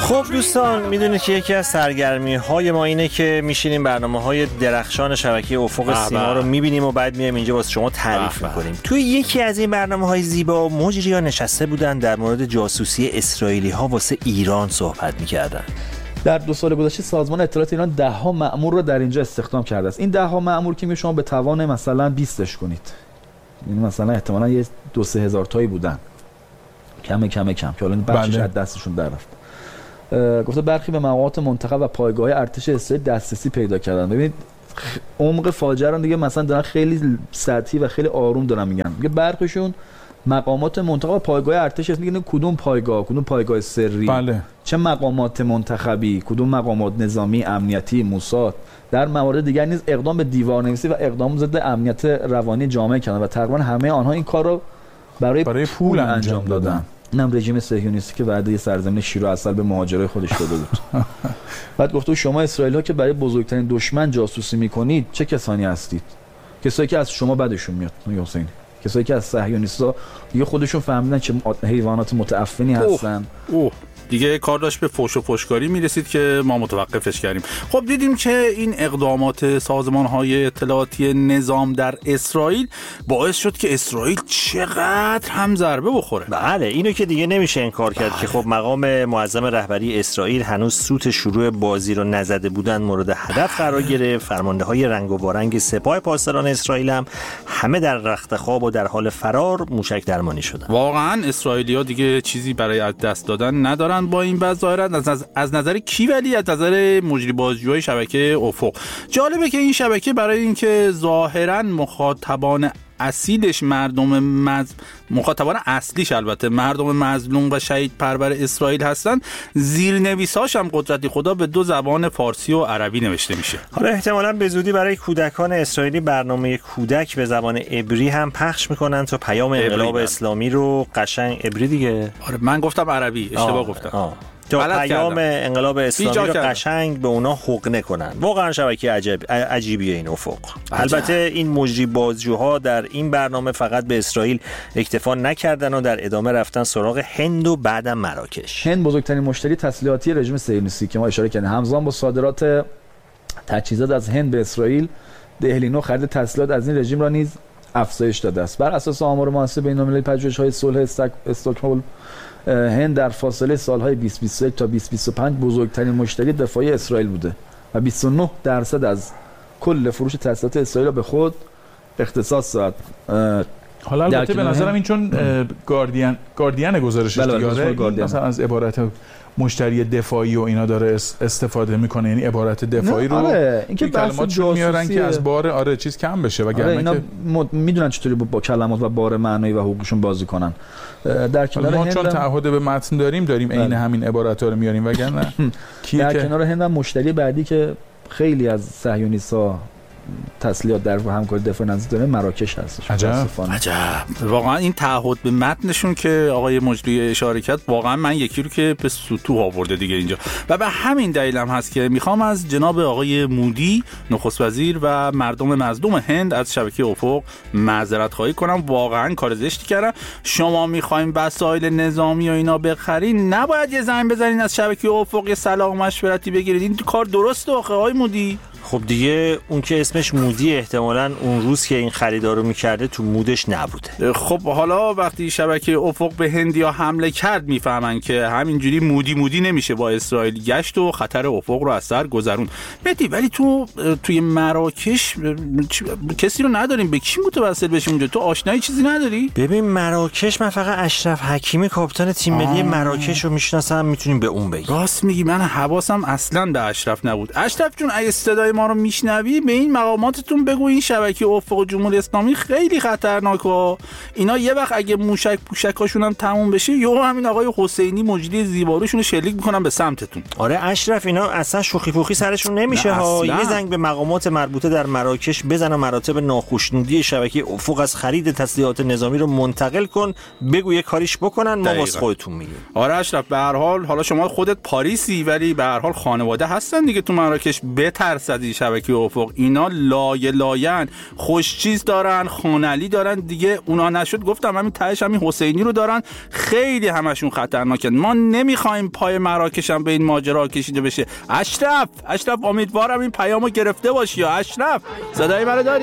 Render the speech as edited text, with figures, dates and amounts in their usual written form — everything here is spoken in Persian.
خب دوستان، میدونید که یکی از سرگرمی‌های ما اینه که میشینیم برنامه‌های درخشان شبکه افق سیما رو میبینیم و بعد میایم اینجا واسه شما تعریف میکنیم. توی یکی از این برنامه‌های زیبا مجری‌ها نشسته بودن در مورد جاسوسی اسرائیلی‌ها واسه ایران صحبت میکردن. در 2 سال گذشته سازمان اطلاعات ایران 10 مأمور رو در اینجا استخدام کرده است. این 10 مأمور که شما به توان مثلا 20ش کنید، یعنی مثلا احتمالاً یه 2-3 هزار تایی بودن، کم که حالا بخشش از دستشون در رفت. گفته برخی به مقامات منتخب و پایگاه ارتش اسرائیل دسترسی پیدا کردن. ببینید عمق فاجعه رو دیگه مثلا دارن خیلی سطحی و خیلی آروم دارن میگن. میگه برخیشون مقامات منتخب و پایگاه ارتش است. میگن کدوم پایگاه سری، بله. چه مقامات منتخبی، کدوم مقامات نظامی، امنیتی، موساد. در موارد دیگر نیز اقدام به دیوارنویسی و اقدام ضد امنیت روانی جامعه کردن و تقریبا همه آنها این کار رو برای پول انجام دادن. اینم رژیم صهیونیستی که وعده سرزمین شیر و عسل به مهاجرای خودش داده بود. بعد گفته شما اسرائیلی‌ها که برای بزرگترین دشمن جاسوسی میکنید چه کسانی هستید؟ کسایی که از شما بدشون میاد. حسین، کسایی که از صهیونیست‌ها دیگه خودشون فهمیدن چه حیوانات متعفنی هستن. دیگه کار داشت به فحش و فحشکاری میرسید که ما متوقفش کردیم. خب دیدیم که این اقدامات سازمان‌های اطلاعاتی نظام در اسرائیل باعث شد که اسرائیل چقدر هم ضربه بخوره. بله، اینو که دیگه نمیشه انکار کرد که خب مقام معظم رهبری اسرائیل هنوز سوت شروع بازی رو نزده بودن مورد هدف قرار گرفت. فرمانده‌های رنگ و وارنگ سپاه پاسداران اسرائیل هم همه در رخت خواب و در حال فرار موشک درمانی شدن. واقعا اسرائیلی‌ها دیگه چیزی برای از دست دادن ندارن با این وضع ظاهرا. از نظر کی؟ ولی از نظر مجری بازجوهای شبکه افق. جالبه که این شبکه برای اینکه ظاهرا مخاطبان اصلیش مخاطبان اصلیش البته مردم مظلوم و شهید پرور اسرائیل هستن، زیرنویساش هم قدرتی خدا به 2 زبان فارسی و عربی نوشته میشه. حالا احتمالاً به زودی برای کودکان اسرائیلی برنامه کودک به زبان عبری هم پخش میکنن تا پیام انقلاب اسلامی رو قشنگ عبری دیگه. آره من گفتم عربی، اشتباه گفتم. تا پیام انقلاب اسلامی رو قشنگ به اونا حقنه کنن. واقعا شبکه عجیبیه این افق. البته این مجری بازجوها در این برنامه فقط به اسرائیل اکتفا نکردن و در ادامه رفتن سراغ هند و بعدم مراکش. هند بزرگترین مشتری تسلیحاتی رژیم صهیونیستی که ما اشاره کردیم، همزمان با صادرات تجهیزات از هند به اسرائیل، دهلینو خرید تسلیحات از این رژیم را نیز افزایش داده است. بر اساس آمار محاسب بین‌المللی پژوهش‌های صلح استکهلم، هند در فاصله سالهای 2021 تا 2025 بزرگترین مشتری دفاعی اسرائیل بوده و 29% از کل فروش تسلیحات اسرائیل را به خود اختصاص داد. حالا البته به نظرم این چون گاردین گزارشش دیگه مثلا از عبارت مشتری دفاعی و اینا داره استفاده میکنه، یعنی عبارت دفاعی رو این که کلمات میارن که از بار چیز کم بشه، وگرنه اینا میدونن چطوری با کلمات و بار معنایی و حقوقشون بازی کنن. در کنار ما چون تعهد به متن داریم عین همین عبارات رو میاریم، وگرنه در کنار هند هم مشتری بعدی که خیلی از صهیونیست‌ها تسلیحات در همکاری دفاع نزدیک داره مراکش هستش. عجب. واقعا این تعهد به متنشون که آقای مجری اشاره کرد، واقعا من یکی رو که به سطوح آورده دیگه اینجا. و به همین دلیل هم هست که میخوام از جناب آقای مودی نخست وزیر و مردم مظلوم هند از شبکه افق معذرت خواهی کنم. واقعا کار زشتی کردن. شما میخواین وسایل نظامی و اینا بخرین، نباید یه زنگ بزنین از شبکه افق یه صلاح مشورتی بگیرید. این کار درسته آقای مودی؟ خب دیگه اون که اسمش مودی احتمالاً اون روز که این خریدارو میکرده تو مودش نبوده. خب حالا وقتی شبکه افق به هندیا حمله کرد میفهمن که همینجوری مودی نمیشه با اسرائیل گشت و خطر افق رو از سر گذرون. بدی ولی توی مراکش کسی رو نداریم، به کی متوسل بشیم اونجا؟ تو آشنایی چیزی نداری؟ ببین مراکش من فقط اشرف حکیمی کاپیتان تیم ملی مراکش رو میشناسم، میتونیم به اون بگیم. راست میگی، من حواسم اصلا به اشرف نبود. اشرف جون اگه صدای ما رو میشنوی به این مقاماتتون بگو این شبکه افق جمهوری اسلامی خیلی خطرناکه. اینا یه وقت اگه موشک پوشکاشون هم تموم بشه یا همین آقای حسینی مجری زیباروشون رو شلیک میکنن به سمتتون. آره اشرف، اینا اصلا شوخی پوخی سرشون نمیشه ها. یه زنگ به مقامات مربوطه در مراکش بزن و مراتب ناخوشنودی شبکه افق از خرید تسلیحات نظامی رو منتقل کن، بگو یه کاریش بکنن، ما واسه خودتون میگیم. آره اشرف، به هر حال حالا شما خودت پاریسی ولی به هر حال خانواده هستن دیگه تو مراکش، بترس از این شبکه افق. اینا لاین خوش چیز دارن، خانلی دارن دیگه. اونا نشد گفتم همین تهش همین حسینی رو دارن، خیلی همشون خطرناکن. ما نمیخوایم پای مراکش هم به این ماجرا کشیده بشه. اشرف امیدوارم این پیامو گرفته باشی. یا اشرف صدای منو داری؟